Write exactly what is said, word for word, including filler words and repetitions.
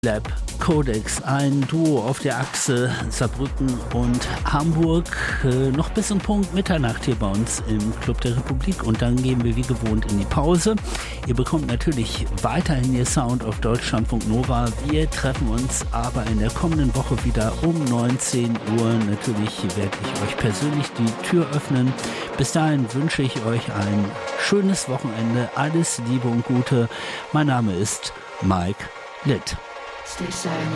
Lab Codex, ein Duo auf der Achse Saarbrücken und Hamburg, äh, noch bis zum Punkt Mitternacht hier bei uns im Club der Republik und dann gehen wir wie gewohnt in die Pause. Ihr bekommt natürlich weiterhin ihr Sound auf Deutschlandfunk Nova. Wir treffen uns aber in der kommenden Woche wieder um neunzehn Uhr. Natürlich werde ich euch persönlich die Tür öffnen. Bis dahin wünsche ich euch ein schönes Wochenende, alles Liebe und Gute. Mein Name ist Mike Litt. Stay silent.